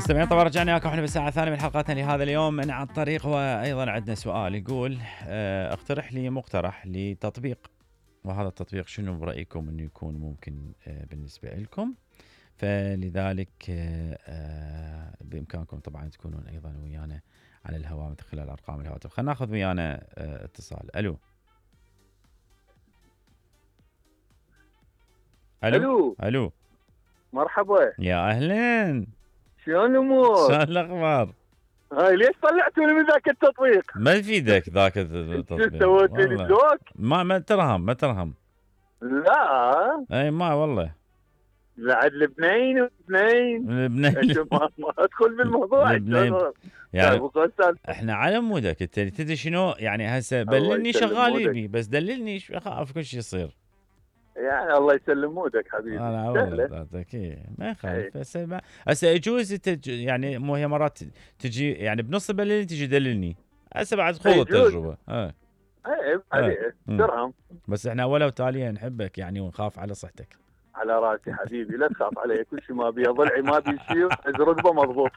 مستمعين طبعا رجعنا لكم احنا بالساعة الثانية من حلقاتنا لهذا اليوم من عن طريق، وأيضا عندنا سؤال يقول اقترح لي مقترح لتطبيق، وهذا التطبيق شنو برأيكم انه يكون ممكن بالنسبة لكم؟ فلذلك بإمكانكم طبعا تكونون أيضا ويانا على الهواء من خلال أرقام الهواتف. خلينا ناخذ ويانا اتصال. ألو ألو ألو مرحبا، يا أهلين، شلون الامور؟ شلون الأخبار؟ هاي ليش طلعتوني من ذاك التطبيق؟ ما يفيدك ذاك التطبيق. شو سويت لي بلوك؟ ما ترهم. لا اي ما والله بعد لبنان لبنان ما ادخل بالموضوع لبنان. يعني ابو غسان احنا على مودك انت تدري شنو يعني هسه الله بللني يسلم شغال مودك. يبي بس دللني اخاف كل شيء يصير. يعني الله يسلم مودك حبيبي. انا سهلة. والله اكيد ما يخالف. هسه يجوز يعني مو هي مرات تجي يعني بنص بللني تجي دللني. هسه بعد خوض التجربه. عيب عليه درهم. بس احنا اولا وتاليا نحبك يعني ونخاف على صحتك. على راسي حبيبي، لا تخاف علي، كل شيء ما بيه ضلعي ما بيصير، ركبه مضبوط.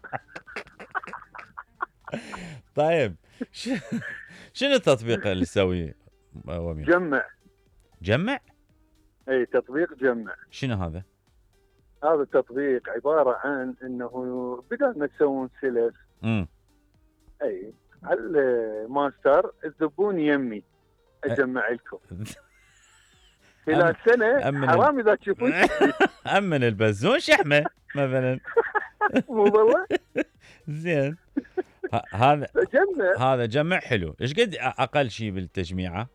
طيب شنو التطبيق اللي تسويه؟ جمع؟ اي تطبيق جمع. شنو هذا؟ هذا التطبيق عبارة عن انه بدل ما تسوون سلف اي على الماستر تذبون يمي اجمع لكم خلال سنة. حرام اذا تشوفون امن البزون شحمة مثلا. مو والله زين. هذا جمع حلو. ايش قد اقل شيء بالتجميعة؟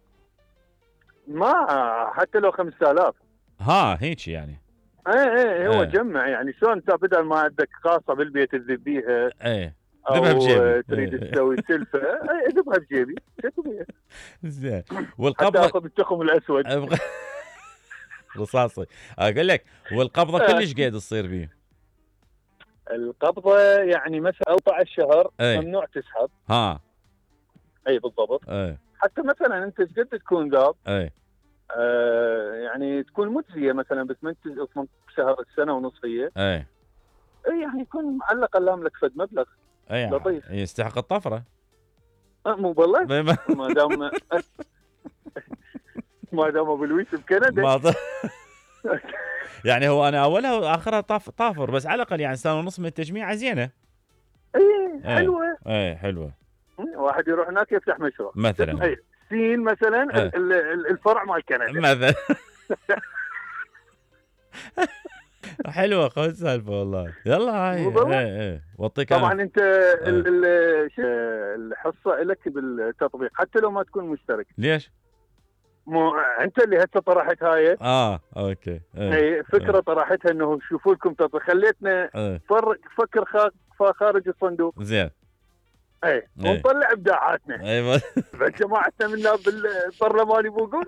ما حتى لو 5000. هيك يعني. ايه هو جمع يعني شلون انت بدل ما عندك خاصة بالبيت تذبيها ذبها بجيبي تريد تسوي سلفة ذبها بجيبي. زين. والقبضة حتى اخذ التخم الاسود رصاصي. اقول لك والقبضة كلش قد تصير بيه؟ القبضة يعني مثلا 14 شهر ممنوع تسحب. اي بالضبط. حتى مثلا انت ايش قد تكون ذاب يعني تكون مجزيه مثلا بس ما انت 18 شهر سنه ونص هي يعني يكون على الاقل لاملك فد مبلغ لطيف يستحق الطفره. مو والله ما دام ابو لويس بكندا يعني هو انا اولها واخرها طافر بس على الاقل يعني سنه ونص من التجميع زينه. حلوه. حلوه. واحد يروح هناك يفتح مشروع مثلا سين مثلا الفرع مال كندا مثلا. حلوه خذ سالفه والله. يلا هاي وطيك. طبعا انت الحصه لك بالتطبيق حتى لو ما تكون مشترك. ليش؟ مو انت اللي هسه طرحت هاي. اوكي. فكره طرحتها انه شوفوا لكم تطبيق خليتنا فكر خارج الصندوق. زين. ونطلع ابداعاتنا. ايوه جماعتنا منا بالبرلمان يبوقون